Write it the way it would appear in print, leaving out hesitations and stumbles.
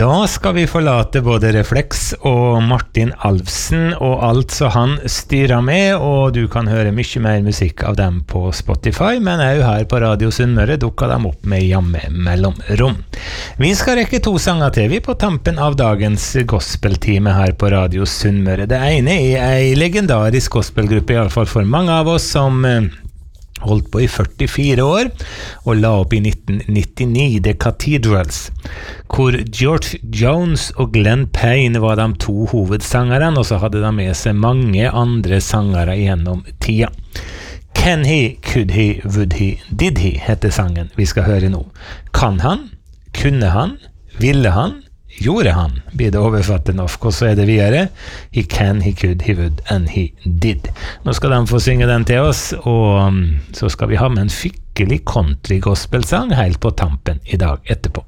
Da skal vi forlate både Reflex og Martin Alfsen og alt så han styrer med, og du kan høre mye mer musikk av dem på Spotify, men også her på Radio Sunnmøre dukker de opp med jamme mellomrom. Vi skal rekke 2 sanger til vi på tampen av dagens gospeltime her på Radio Sunnmøre. Det ene en legendarisk gospelgruppe, I alle fall for mange av oss, som holdt på I 44 år og la opp I 1999 The Cathedrals, hvor George Jones og Glenn Payne var de 2 hovedsangerne, og så hadde de med seg mange andre sangere gjennom tida. Can he, could he, would he, did he heter sangen vi skal høre nå. Kan han, kunne han, ville han, gjorde han, blir det overfattet nok, og så det videre. He can, he could, he would, and he did. Nå skal de få synge den til oss, og så skal vi ha med en skikkelig country gospelsang helt på tampen I dag etterpå.